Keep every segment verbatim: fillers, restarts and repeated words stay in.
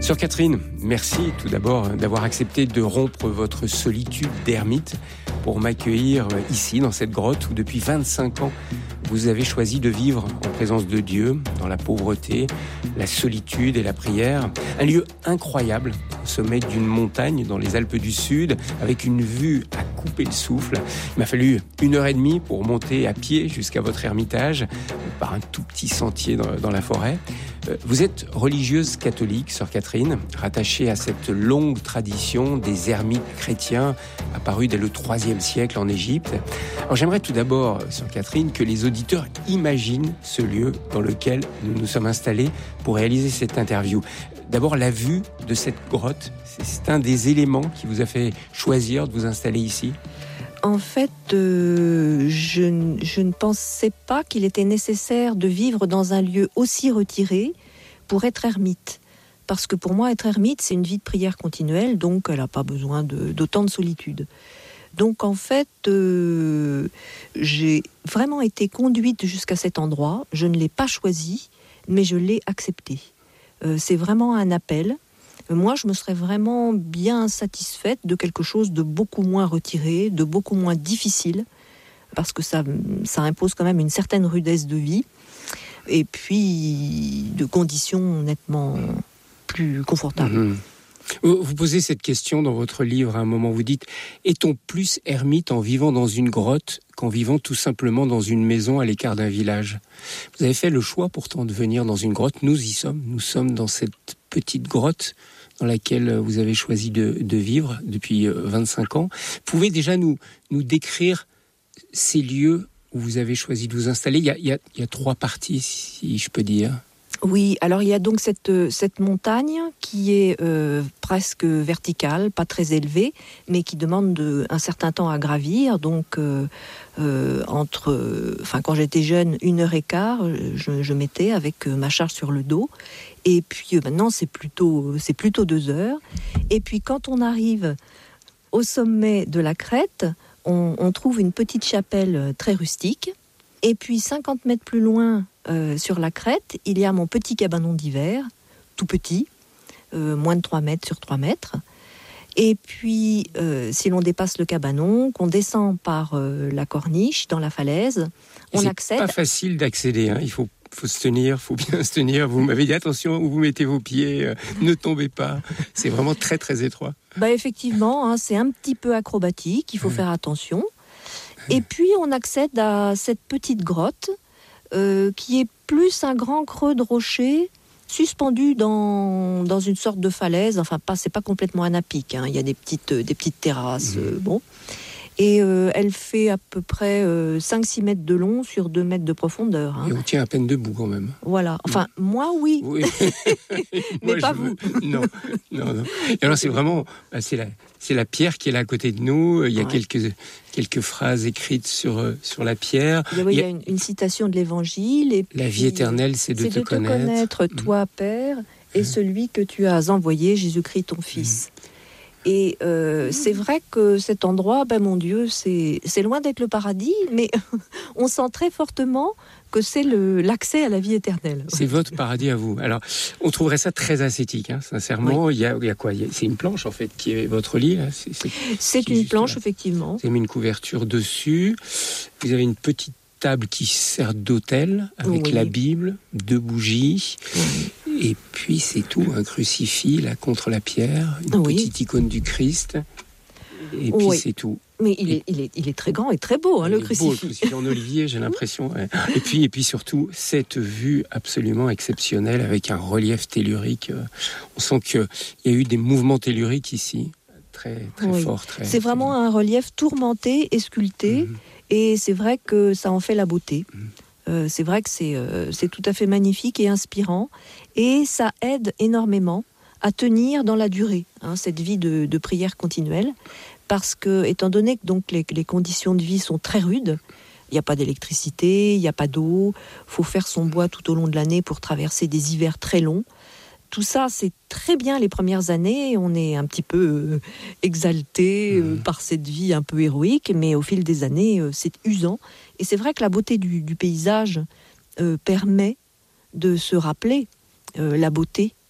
Sœur Catherine, merci tout d'abord d'avoir accepté de rompre votre solitude d'ermite pour m'accueillir ici, dans cette grotte où depuis vingt-cinq ans, vous avez choisi de vivre en présence de Dieu, dans la pauvreté, la solitude et la prière. Un lieu incroyable, au sommet d'une montagne dans les Alpes du Sud, avec une vue à couper le souffle. Il m'a fallu une heure et demie pour monter à pied jusqu'à votre ermitage, par un tout petit sentier dans, dans la forêt. Vous êtes religieuse catholique, Sœur Catherine, rattachée à cette longue tradition des ermites chrétiens apparus dès le troisième siècle en Égypte. Alors j'aimerais tout d'abord, Sœur Catherine, que les auditeurs imaginent ce lieu dans lequel nous nous sommes installés pour réaliser cette interview. D'abord, la vue de cette grotte, c'est un des éléments qui vous a fait choisir de vous installer ici ? En fait, euh, je, je ne pensais pas qu'il était nécessaire de vivre dans un lieu aussi retiré pour être ermite. Parce que pour moi, être ermite, c'est une vie de prière continuelle, donc elle n'a pas besoin de, d'autant de solitude. Donc en fait, euh, j'ai vraiment été conduite jusqu'à cet endroit. Je ne l'ai pas choisi, mais je l'ai accepté. Euh, c'est vraiment un appel. Moi, je me serais vraiment bien satisfaite de quelque chose de beaucoup moins retiré, de beaucoup moins difficile, parce que ça, ça impose quand même une certaine rudesse de vie, et puis de conditions nettement plus confortables. Mmh. Vous posez cette question dans votre livre à un moment, vous dites « Est-on plus ermite en vivant dans une grotte qu'en vivant tout simplement dans une maison à l'écart d'un village ?» Vous avez fait le choix pourtant de venir dans une grotte, nous y sommes, nous sommes dans cette petite grotte dans laquelle vous avez choisi de, de vivre depuis vingt-cinq ans. Vous pouvez déjà nous, nous décrire ces lieux où vous avez choisi de vous installer. Il y a, il y a, il y a trois parties, si je peux dire. Oui, alors il y a donc cette, cette montagne qui est euh, presque verticale, pas très élevée, mais qui demande de, un certain temps à gravir. Donc, euh, euh, entre, enfin, quand j'étais jeune, une heure et quart, je, je mettais avec ma charge sur le dos. Et puis euh, maintenant, c'est plutôt, c'est plutôt deux heures. Et puis quand on arrive au sommet de la crête, on, on trouve une petite chapelle très rustique. Et puis cinquante mètres plus loin, euh, sur la crête, il y a mon petit cabanon d'hiver, tout petit, euh, moins de trois mètres sur trois mètres. Et puis, euh, si l'on dépasse le cabanon, qu'on descend par euh, la corniche dans la falaise, on c'est accède... C'est pas facile d'accéder, hein. Il faut, faut se tenir, faut bien se tenir. Vous m'avez dit attention où vous mettez vos pieds, euh, ne tombez pas. C'est vraiment très très étroit. Bah effectivement, hein, c'est un petit peu acrobatique, il faut mmh. faire attention. Et puis on accède à cette petite grotte euh, qui est plus un grand creux de rocher suspendu dans, dans une sorte de falaise. Enfin, pas, c'est pas complètement un à pic, hein. Il y a des petites, des petites terrasses. Mmh. Euh, bon. Et euh, elle fait à peu près euh, cinq six mètres de long sur deux mètres de profondeur. Hein. Et on tient à peine debout quand même. Voilà. Enfin, mmh. moi, oui. oui. Mais moi, pas je vous. Veux... Non, non, non. Et alors, c'est vraiment... Bah, c'est, la, c'est la pierre qui est là à côté de nous. Il y a ouais. quelques, quelques phrases écrites sur, sur la pierre. Il y a, oui, il y a une, une citation de l'Évangile. Et la vie éternelle, c'est de, c'est te, de connaître. te connaître, toi, Père, et mmh. celui que tu as envoyé, Jésus-Christ, ton Fils. Mmh. Et euh, c'est vrai que cet endroit, ben mon Dieu, c'est, c'est loin d'être le paradis, mais on sent très fortement que c'est le, l'accès à la vie éternelle. C'est votre paradis à vous. Alors, on trouverait ça très ascétique, hein, sincèrement. Oui. Il, y a, il y a quoi il y a, c'est une planche, en fait, qui est votre lit. Là. C'est, c'est, c'est qui une planche, là. Effectivement. Vous avez mis une couverture dessus. Vous avez une petite table qui sert d'autel, avec oui. la Bible, deux bougies... Oui. Et puis c'est tout, un crucifix là contre la pierre, une oui. petite icône du Christ, et puis oui. c'est tout. Mais il est, il est, il est très grand et très beau, hein, le crucifix. Beau, le crucifix en olivier, j'ai l'impression. Ouais. Et puis, et puis surtout cette vue absolument exceptionnelle avec un relief tellurique. On sent qu'il y a eu des mouvements telluriques ici, très, très oui. forts. Très, c'est vraiment un relief tourmenté et sculpté, mmh. et c'est vrai que ça en fait la beauté. Mmh. Euh, c'est vrai que c'est, euh, c'est tout à fait magnifique et inspirant, et ça aide énormément à tenir dans la durée, hein, cette vie de, de prière continuelle, parce que, étant donné que donc, les, les conditions de vie sont très rudes, il n'y a pas d'électricité, il n'y a pas d'eau, il faut faire son bois tout au long de l'année pour traverser des hivers très longs. Tout ça, c'est très bien les premières années, on est un petit peu euh, exalté euh, mmh. par cette vie un peu héroïque, mais au fil des années, euh, c'est usant. Et c'est vrai que la beauté du, du paysage euh, permet de se rappeler euh, la beauté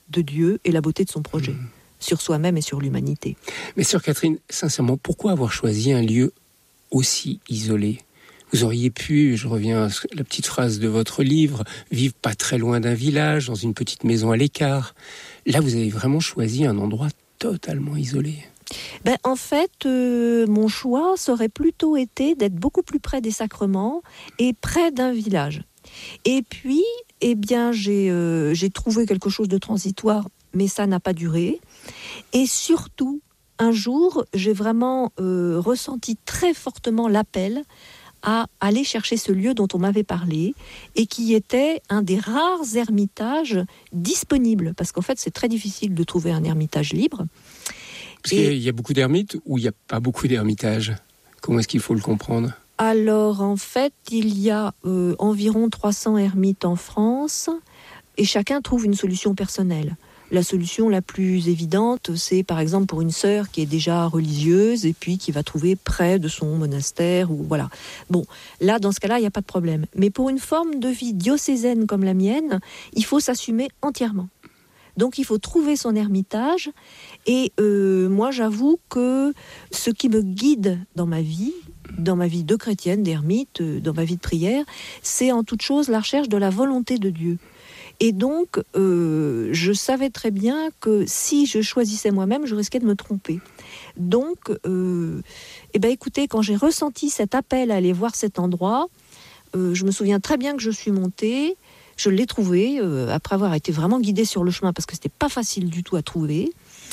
de Dieu et la beauté de son projet, mmh. sur soi-même et sur l'humanité. Mais sœur Catherine, sincèrement, pourquoi avoir choisi un lieu aussi isolé ? Vous auriez pu, je reviens à la petite phrase de votre livre, vivre pas très loin d'un village, dans une petite maison à l'écart. Là, vous avez vraiment choisi un endroit totalement isolé. Ben, en fait, euh, mon choix serait plutôt été d'être beaucoup plus près des sacrements et près d'un village. Et puis, eh bien, j'ai, euh, j'ai trouvé quelque chose de transitoire, mais ça n'a pas duré. Et surtout, un jour, j'ai vraiment euh, ressenti très fortement l'appel à aller chercher ce lieu dont on m'avait parlé et qui était un des rares ermitages disponibles. Parce qu'en fait, c'est très difficile de trouver un ermitage libre. Parce et... qu'il y a beaucoup d'ermites ou il n'y a pas beaucoup d'ermitages ? Comment est-ce qu'il faut le comprendre ? Alors, en fait, il y a euh, environ trois cents ermites en France et chacun trouve une solution personnelle. La solution la plus évidente, c'est par exemple pour une sœur qui est déjà religieuse et puis qui va trouver près de son monastère ou voilà. Bon, là, dans ce cas-là, il n'y a pas de problème. Mais pour une forme de vie diocésaine comme la mienne, il faut s'assumer entièrement. Donc, il faut trouver son ermitage. Et euh, moi, j'avoue que ce qui me guide dans ma vie, dans ma vie de chrétienne, d'ermite, dans ma vie de prière, c'est en toute chose la recherche de la volonté de Dieu. Et donc, euh, je savais très bien que si je choisissais moi-même, je risquais de me tromper. Donc, euh, eh ben, écoutez, quand j'ai ressenti cet appel à aller voir cet endroit, euh, je me souviens très bien que je suis montée, je l'ai trouvé, euh, après avoir été vraiment guidée sur le chemin, parce que c'était pas facile du tout à trouver.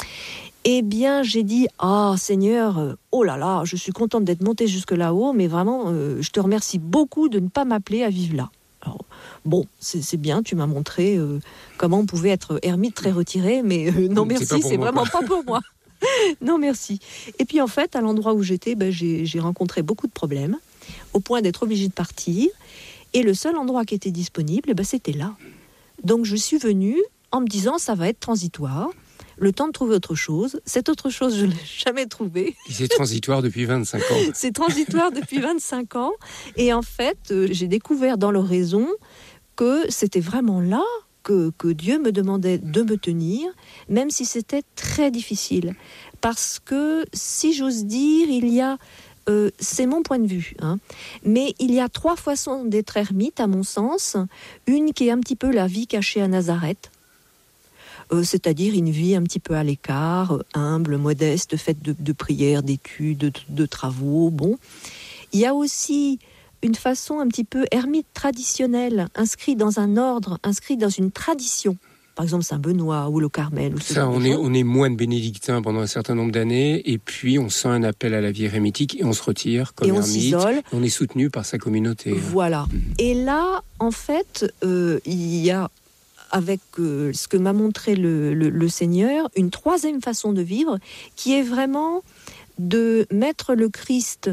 Eh bien, j'ai dit, ah Seigneur, oh là là, je suis contente d'être montée jusque là-haut, mais vraiment, euh, je te remercie beaucoup de ne pas m'appeler à vivre là. Alors, bon, c'est, c'est bien, tu m'as montré euh, comment on pouvait être ermite très retiré, mais euh, non merci, c'est, c'est moi, vraiment quoi. Pas pour moi. Non merci. Et puis en fait, à l'endroit où j'étais, ben, j'ai, j'ai rencontré beaucoup de problèmes, au point d'être obligée de partir. Et le seul endroit qui était disponible, ben, c'était là. Donc je suis venue en me disant, ça va être transitoire. Le temps de trouver autre chose. Cette autre chose, je ne l'ai jamais trouvée. C'est transitoire depuis vingt-cinq ans. C'est transitoire depuis vingt-cinq ans. Et en fait, euh, j'ai découvert dans l'oraison que c'était vraiment là que, que Dieu me demandait de me tenir, même si c'était très difficile. Parce que, si j'ose dire, il y a... Euh, c'est mon point de vue, hein, mais il y a trois façons d'être ermite, à mon sens. Une qui est un petit peu la vie cachée à Nazareth. Euh, c'est-à-dire une vie un petit peu à l'écart, euh, humble, modeste, faite de, de prières, d'études, de, de travaux. Bon, il y a aussi une façon un petit peu ermite traditionnelle, inscrite dans un ordre, inscrite dans une tradition. Par exemple, Saint-Benoît ou le Carmel. Ou ce Ça, on est, on est moine bénédictin pendant un certain nombre d'années, et puis on sent un appel à la vie ermitique et on se retire comme et on ermite. S'isole. On est soutenu par sa communauté. Voilà. Mmh. Et là, en fait, euh, il y a avec euh, ce que m'a montré le, le, le Seigneur, une troisième façon de vivre, qui est vraiment de mettre le Christ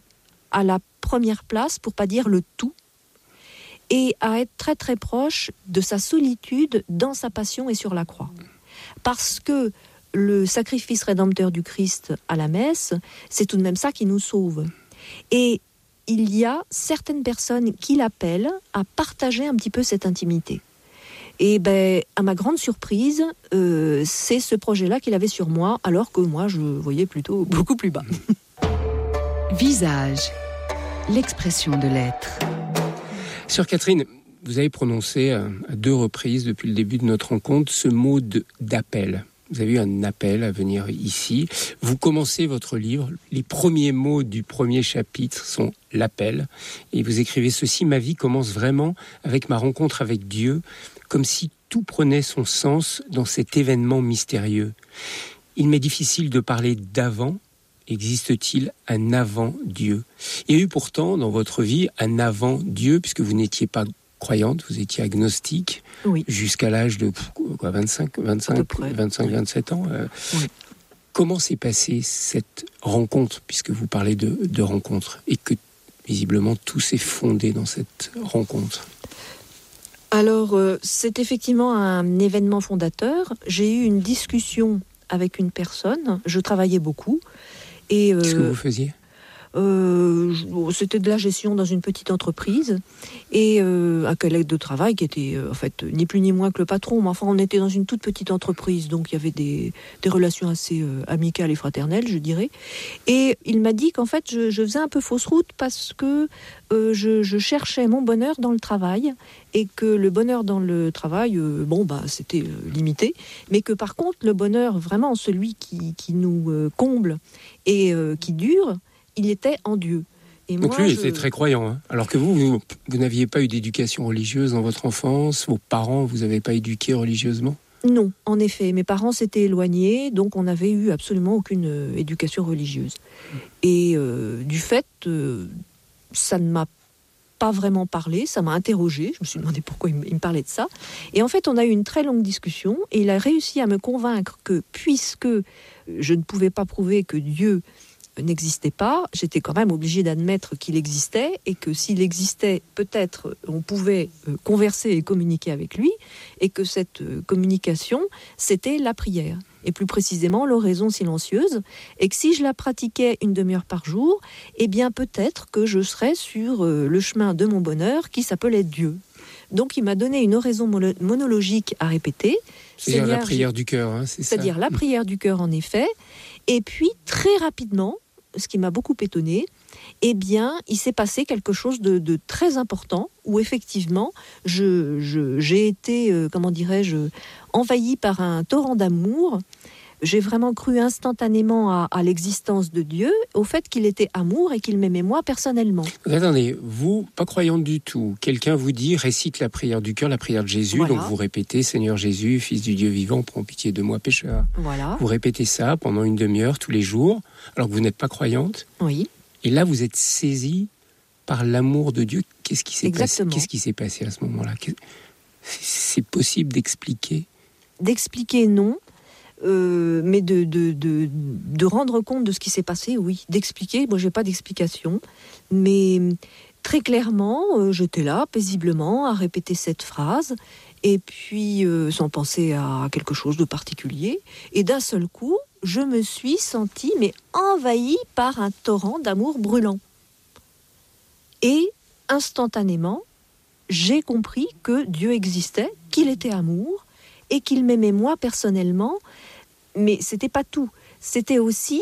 à la première place, pour pas dire le tout, et à être très très proche de sa solitude dans sa passion et sur la croix. Parce que le sacrifice rédempteur du Christ à la messe, c'est tout de même ça qui nous sauve. Et il y a certaines personnes qui l'appellent à partager un petit peu cette intimité. Et ben, à ma grande surprise, euh, c'est ce projet-là qu'il avait sur moi, alors que moi, je voyais plutôt beaucoup plus bas. Visage, l'expression de l'être. Sœur Catherine, vous avez prononcé à deux reprises depuis le début de notre rencontre ce mot de, d'appel. Vous avez eu un appel à venir ici. Vous commencez votre livre. Les premiers mots du premier chapitre sont l'appel. Et vous écrivez ceci: ma vie commence vraiment avec ma rencontre avec Dieu, comme si tout prenait son sens dans cet événement mystérieux. Il m'est difficile de parler d'avant. Existe-t-il un avant-Dieu ? Il y a eu pourtant dans votre vie un avant-Dieu, puisque vous n'étiez pas croyante, vous étiez agnostique, oui. Jusqu'à l'âge de quoi, vingt-cinq, vingt-cinq, vingt-cinq, oui. vingt-sept ans. Euh, oui. Comment s'est passée cette rencontre, puisque vous parlez de, de rencontre, et que visiblement tout s'est fondé dans cette rencontre ? Alors, euh, c'est effectivement un événement fondateur. J'ai eu une discussion avec une personne, je travaillais beaucoup. Et, euh, Qu'est-ce que vous faisiez ? Euh, c'était de la gestion dans une petite entreprise et euh, un collègue de travail qui était euh, en fait ni plus ni moins que le patron, mais enfin on était dans une toute petite entreprise, donc il y avait des, des relations assez euh, amicales et fraternelles, je dirais. Et il m'a dit qu'en fait je, je faisais un peu fausse route parce que euh, je, je cherchais mon bonheur dans le travail et que le bonheur dans le travail, euh, bon bah c'était euh, limité, mais que par contre le bonheur vraiment celui qui, qui nous euh, comble et euh, qui dure, il était en Dieu. Et Donc moi, lui, il je... était très croyant. Hein. Alors que vous, vous, vous n'aviez pas eu d'éducation religieuse dans votre enfance. Vos parents, vous n'avez pas éduqué religieusement ? Non, en effet. Mes parents s'étaient éloignés, donc on n'avait eu absolument aucune euh, éducation religieuse. Et euh, du fait, euh, ça ne m'a pas vraiment parlé, ça m'a interrogée. Je me suis demandé pourquoi il me, il me parlait de ça. Et en fait, on a eu une très longue discussion et il a réussi à me convaincre que puisque je ne pouvais pas prouver que Dieu n'existait pas, j'étais quand même obligée d'admettre qu'il existait et que s'il existait, peut-être on pouvait euh, converser et communiquer avec lui et que cette euh, communication, c'était la prière et plus précisément l'oraison silencieuse et que si je la pratiquais une demi-heure par jour, eh bien peut-être que je serais sur euh, le chemin de mon bonheur qui s'appelait Dieu. Donc il m'a donné une oraison mono- monologique à répéter. C'est-à-dire la prière du cœur, hein, c'est ça. C'est-à-dire la prière du cœur en effet. Et puis très rapidement, ce qui m'a beaucoup étonnée, eh bien, il s'est passé quelque chose de, de très important où effectivement, je, je, j'ai été, euh, comment dirais-je, envahie par un torrent d'amour. J'ai vraiment cru instantanément à, à l'existence de Dieu, au fait qu'il était amour et qu'il m'aimait moi personnellement. Attendez, vous, pas croyante du tout, quelqu'un vous dit, récite la prière du cœur, la prière de Jésus, Voilà. donc vous répétez, Seigneur Jésus, Fils du Dieu vivant, prends pitié de moi, pécheur. Voilà. Vous répétez ça pendant une demi-heure tous les jours, alors que vous n'êtes pas croyante. Oui. Et là, vous êtes saisie par l'amour de Dieu. Qu'est-ce qui s'est Exactement. passé ? Qu'est-ce qui s'est passé à ce moment-là ? C'est possible d'expliquer ? D'expliquer, non. Euh, mais de, de, de, de rendre compte de ce qui s'est passé, oui. D'expliquer, moi, j'ai pas d'explication. Mais très clairement, euh, j'étais là, paisiblement, à répéter cette phrase, et puis euh, sans penser à quelque chose de particulier. Et d'un seul coup, je me suis sentie, mais envahie par un torrent d'amour brûlant. Et instantanément, j'ai compris que Dieu existait, qu'il était amour, et qu'il m'aimait moi personnellement. Mais c'était pas tout. C'était aussi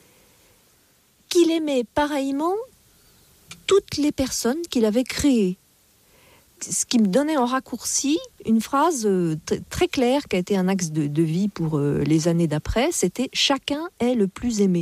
qu'il aimait pareillement toutes les personnes qu'il avait créées. Ce qui me donnait en raccourci une phrase t- très claire qui a été un axe de, de vie pour euh, les années d'après, c'était « Chacun est le plus aimé ».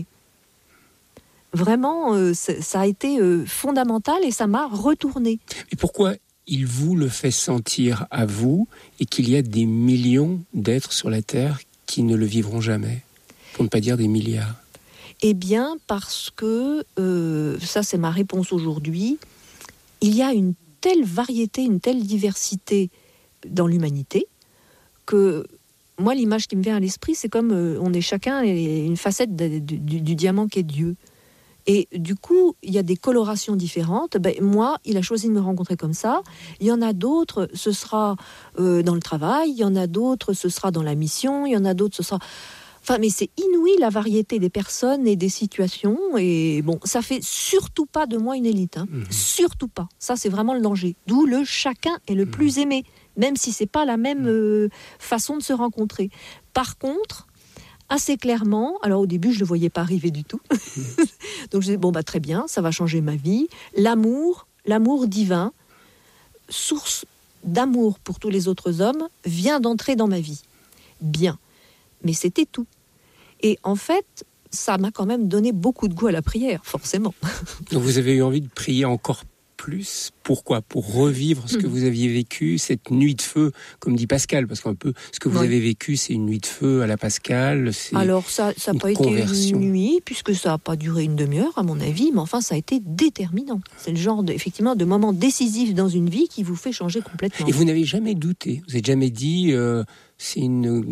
Vraiment, euh, ça a été euh, fondamental et ça m'a retourné. Et pourquoi il vous le fait sentir à vous et qu'il y a des millions d'êtres sur la Terre qui ne le vivront jamais, pour ne pas dire des milliards? Eh bien, parce que, euh, ça c'est ma réponse aujourd'hui, il y a une telle variété, une telle diversité dans l'humanité, que moi l'image qui me vient à l'esprit, c'est comme euh, on est chacun une facette de, de, du, du diamant qu'est Dieu. Et du coup, il y a des colorations différentes. Ben, moi, il a choisi de me rencontrer comme ça. Il y en a d'autres, ce sera euh, dans le travail. Il y en a d'autres, ce sera dans la mission. Il y en a d'autres, ce sera... Enfin, mais c'est inouï la variété des personnes et des situations. Et bon, ça fait surtout pas de moi une élite. Hein. Mmh. Surtout pas. Ça, c'est vraiment le danger. D'où le chacun est le mmh. plus aimé, même si c'est pas la même euh, façon de se rencontrer. Par contre... assez clairement, alors au début je ne le voyais pas arriver du tout, donc je disais bon bah très bien, ça va changer ma vie, l'amour, l'amour divin, source d'amour pour tous les autres hommes, vient d'entrer dans ma vie, bien, mais c'était tout, et en fait ça m'a quand même donné beaucoup de goût à la prière, forcément. Donc vous avez eu envie de prier encore plus, pourquoi ? Pour revivre ce que vous aviez vécu, cette nuit de feu, comme dit Pascal, parce qu'un peu, ce que vous oui. avez vécu, c'est une nuit de feu à la Pascal. C'est Alors, ça n'a pas conversion. été une nuit, puisque ça n'a pas duré une demi-heure, à mon avis, mais enfin, ça a été déterminant. C'est le genre, de, effectivement, de moment décisif dans une vie qui vous fait changer complètement. Et vous n'avez jamais douté, vous n'avez jamais dit, euh, c'est une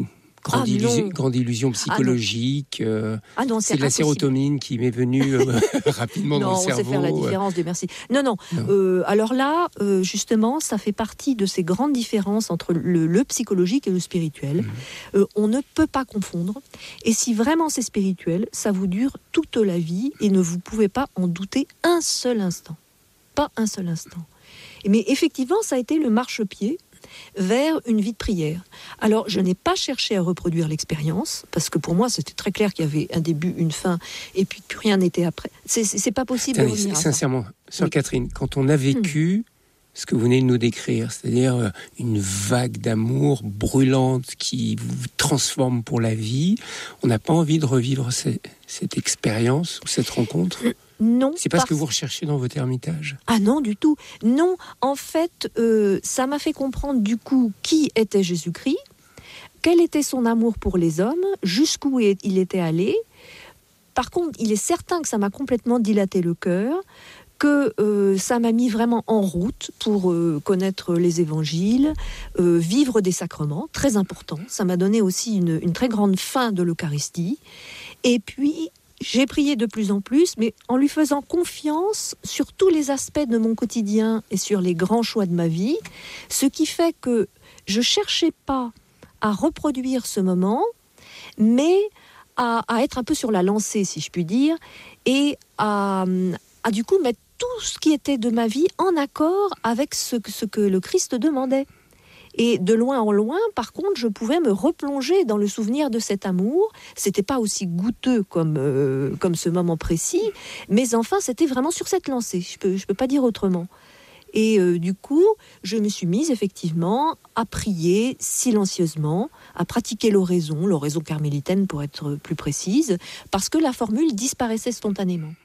grande, ah, illusion, grande illusion psychologique. Ah non, euh, ah non c'est, c'est de la sérotonine qui m'est venue euh, rapidement non, dans le cerveau. Non, on sait faire la différence, Dieu merci. Non, non. non. Euh, alors là, euh, justement, ça fait partie de ces grandes différences entre le, le psychologique et le spirituel. Mmh. Euh, on ne peut pas confondre. Et si vraiment c'est spirituel, ça vous dure toute la vie et ne vous pouvez pas en douter un seul instant. Pas un seul instant. Mais effectivement, ça a été le marchepied vers une vie de prière. Alors, je n'ai pas cherché à reproduire l'expérience, parce que pour moi, c'était très clair qu'il y avait un début, une fin, et puis plus rien n'était après. C'est, c'est, c'est pas possible Attendez, de revenir à ça. Sincèrement, sœur oui. Catherine, quand on a vécu hum. ce que vous venez de nous décrire, c'est-à-dire une vague d'amour brûlante qui vous transforme pour la vie, on n'a pas envie de revivre cette, cette expérience ou cette rencontre ? Non. C'est pas parce... ce que vous recherchez dans votre ermitage. Ah non, du tout. Non, en fait, euh, ça m'a fait comprendre du coup qui était Jésus-Christ, quel était son amour pour les hommes, jusqu'où il était allé. Par contre, il est certain que ça m'a complètement dilaté le cœur, que euh, ça m'a mis vraiment en route pour euh, connaître les évangiles, euh, vivre des sacrements, très important. Ça m'a donné aussi une, une très grande faim de l'Eucharistie. Et puis... j'ai prié de plus en plus, mais en lui faisant confiance sur tous les aspects de mon quotidien et sur les grands choix de ma vie, ce qui fait que je ne cherchais pas à reproduire ce moment, mais à, à être un peu sur la lancée, si je puis dire, et à, à du coup mettre tout ce qui était de ma vie en accord avec ce, ce que le Christ demandait. Et de loin en loin, par contre, je pouvais me replonger dans le souvenir de cet amour. C'était pas aussi goûteux comme, euh, comme ce moment précis, mais enfin, c'était vraiment sur cette lancée. Je peux, je peux pas dire autrement. Et euh, du coup, je me suis mise effectivement à prier silencieusement, à pratiquer l'oraison, l'oraison carmélitaine pour être plus précise, parce que la formule disparaissait spontanément.